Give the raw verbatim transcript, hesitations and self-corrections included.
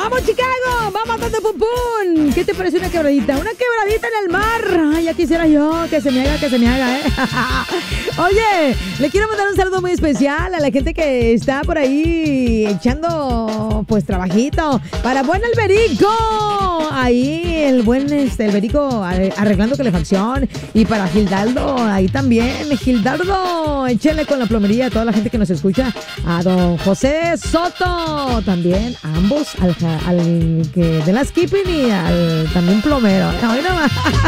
¡Vamos, Chicago! ¡Vamos, Tante Pum Pum! ¿Qué te parece una quebradita? ¡Una quebradita en el mar! ¡Ay, ya quisiera yo que se me haga, que se me haga, eh! Oye, le quiero mandar un saludo muy especial a la gente que está por ahí echando, pues, trabajito para buen Alberico. Ahí el buen este, Alberico arreglando calefacción. Y para Gildardo, ahí también. Gildardo, échale con la plomería a toda la gente que nos escucha. A don José Soto, también, a ambos, al, al que de la skipping y al también plomero. Ay, no más.